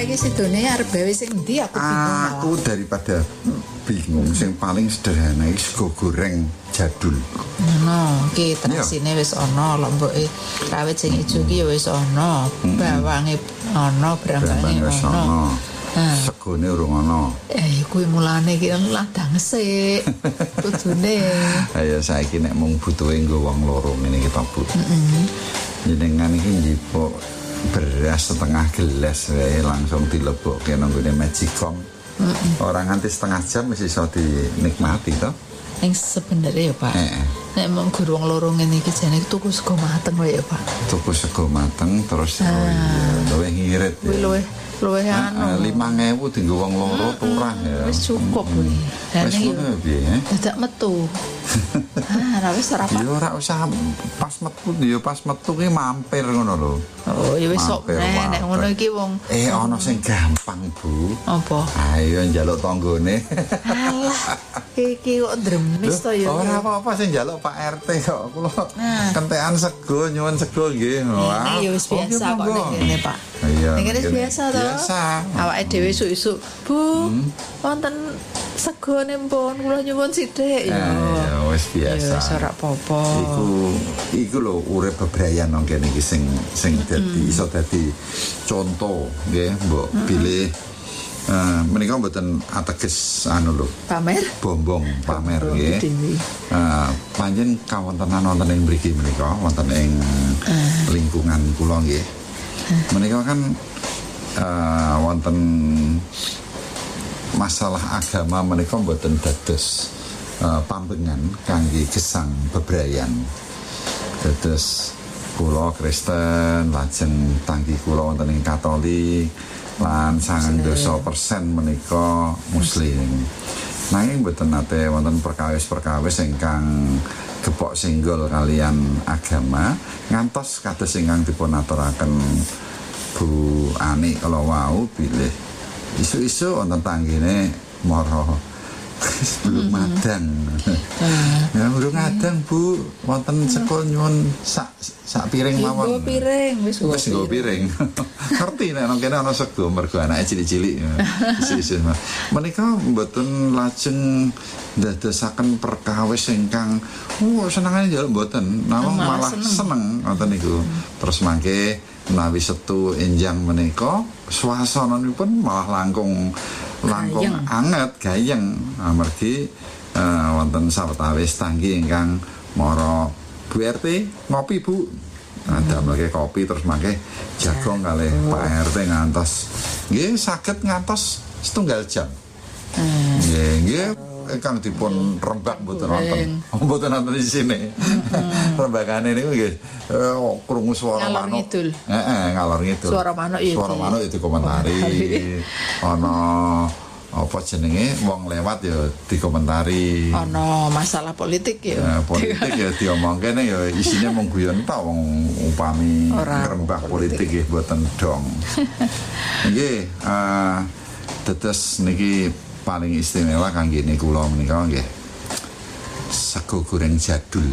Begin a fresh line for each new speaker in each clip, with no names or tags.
iki sidone arep gawe sing endi aku bingung.
Aku daripada bingung sing paling sederhana iki sego goreng jadul.
Ngono, iki terasine wis ana, lomboke rawit sing ijo iki ya wis ana, bawange ana, brangange ana.
Segone urung ana.
Kuwi mulane iki ladang sik. Kudune.
Ayo saiki nek mung butuhe nggo wong loro ngene iki to, Bu. Jenengan iki njipuk beras setengah gelas wae langsung dilebokke nang ngene Magicom. Ora nganti setengah jam wis iso dinikmati to.
Ning sebenere ya, Pak. Nek mung guru wong loro ngene iki jane tuku sego mateng wae ya, Pak.
Tuku sego mateng terus luwih ngirit.
Kuwi luwih anu
5.000 dienggo wong loro turah ya.
Wis cukup kuwi.
Wis ngono piye?
Dadak metu. Ora wis ora apa.
Ya ora usah pas metu ya pas metu ki mampir ngono lho.
Oh, ya wis sok nek ngono iki wong
ana sing gampang, Bu.
Apa?
Ayo njaluk tanggane.
Alah, iki kok dremis to ya.
Ora apa-apa sing njaluk Pak RT kok. Kula kentekan sego nyuwun sego nggih.
Wah, ya wis biasa kok nek ngene, Pak.
Iya.
Nek wis biasa to.
Biasa.
Awake dhewe isuk-isuk, Bu, wonten segone mpun kula nyuwun sithik ya.
Ya wis biasa.
Ya wis ora apa-apa.
Iku lho urip bebrayan nang kene iki sing dadi iso dadi contoh nggih, mbok pilih menika mboten ateges anu lho.
Pamer?
Bombong pamer nggih. Panjen kawontenan wonten ing mriki menika wonten ing lingkungan kula nggih. Menika kan wonten masalah agama menika mboten dados pambengan kangge gesang bebrayan. Dados kula Kristen lajeng tanggi kula wonten ing Katolik lan 90% menika Muslim. Nanging mboten nate wonten perkawis-perkawis ingkang gepok singgol kalian agama ngantos kados ingkang dipun aturaken Bu Ani kalau wau bilih isu-isu wonten tanggine mara belum madang. Ya urung madang, Bu. Wonten sekol nyuwun sak piring mawon.
Nggo piring wis
nggo piring. Ngerti nek nang kene ana sego mergo anake cilik-cilik. Isu-isu. Menika mboten lajeng ndadosaken perkawis ingkang senengane njaluk mboten. Nawang malah seneng ngoten niku. Terus mangke menawi setu enjang menika swasananipun malah langkung anget gayeng amargi wonten sawetawis tanggi ingkang mara Bu RT ngopi Bu. Damelke kopi terus mangke jagong kalih Pak RT ngantos nggih saged ngantos 1/2 jam. Nggih ingkang dipun rembak mboten wonten di sini. Rembakane niku nggih krungu swara manuk. Ngalor ngidul.
Suara manuk ya.
Suara manuk itu komentari. Ana apa jenenge wong lewat ya dikomentari.
Ana masalah politik ya.
Politik ya diomongke ya isine mung guyon ta wong upami ngrembak politik nggih mboten dong. Nggih tetes niki paling istimewa kangge kula menika nggih sego goreng jadul.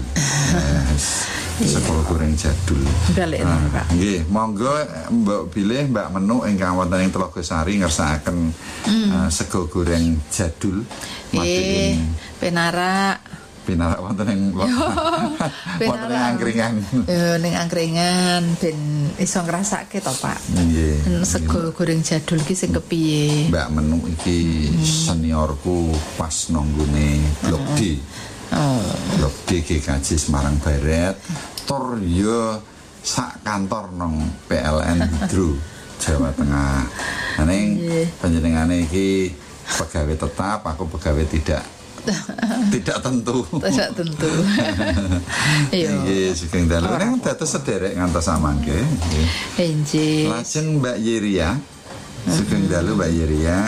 Sego goreng jadul. Nggih, monggo Mbok bilih Mbak Menu ingkang wonten ing Tlogosari ngersakaken sego goreng jadul.
Nggih, penarak
wonten ing wonten ing angkringan.
Ning angkringan ben iso ngrasake to, Pak.
Nggih.
Sego goreng jadul ki sing kepiye?
Mbak Menu iki seniorku pas nanggone Blok D. Blok D GKJ Semarang Barat. Tur ya sak kantor nang PLN Hidro Jawa Tengah. Ning panjenengane iki pegawai tetap, aku pegawai tidak tentu.
Tidak tentu. Iya.
Nggih, sugeng dalu ning dados sederek ngantos samangke.
Nggih.
Lajeng Mbak Yeria. Sugeng dalu Mbak Yeria.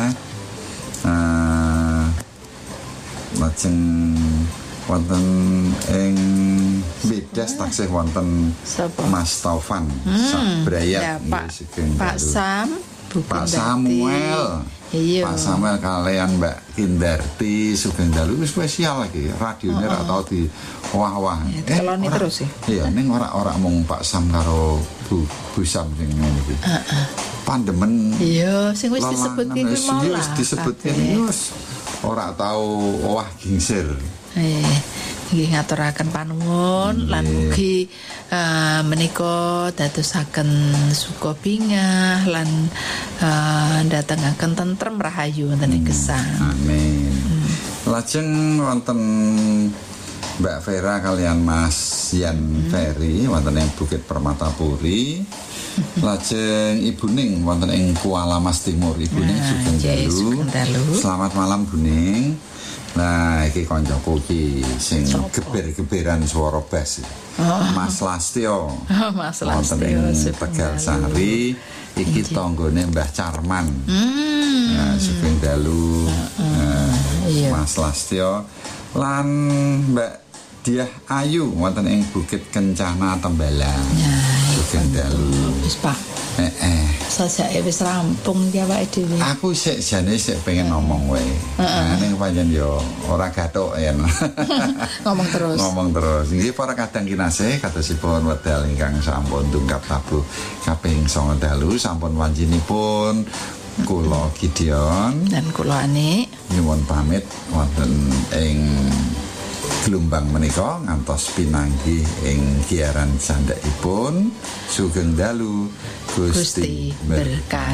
Lajeng wonten ing Bedas taksih wonten Mas Taufan Sabrayat.
Pak Sam,
Pak Samuel.
Iya.
Pak Samuel kalian Mbak Kindarti sugeng dalu spesial lagi radionya ra tau di wah-wah.
Keloni terus sih.
Iya, ning ora mung Pak Sam karo Bu Sam sing ngene iki. pandemen.
Iya, sing wis disebutke kuwi mau lah.
Wis disebutke wis ora tau owah gingsir.
Nggih ngaturaken panuwun lan mugi menika dadosaken suka bingah lan ndatengaken tentrem rahayu wonten ing gesang.
Amin. Lajeng wonten Mbak Vera kalian Mas Yan Ferry wonten ing Bukit Permatapuri. Lajeng Ibu Ning wonten ing Kuala Mas Timur. Ibu Ning Sugeng Dalu. Selamat malam Bu Ning. Nah, iki kancaku iki sing geber-geberan swara bass. Mas Lastio.
Mas Lastio
Tegal Sari iki tanggane Mbah Carman. Nah, Sugeng Dalu. Mas Lastio lan Mbak Diah Ayu wonten ing Bukit Kencana Tembalang. Sugeng Dalu.
Wis Pak. Sajake wis rampung iki awake dhewe.
Aku sik pengen ngomong wae. Ning pancen yo ora gathuk yen. Ngomong terus. Nggih para kadang kinasih kadosipun wedal ingkang sampun tungkap tabuh kaping 9 dalu sampun wancinipun kula Gideon
dan kula Ani
nyuwun pamit wonten ing gelombang menika ngantos pinanggih ing giaran candhakipun. Sugeng dalu Gusti berkahi.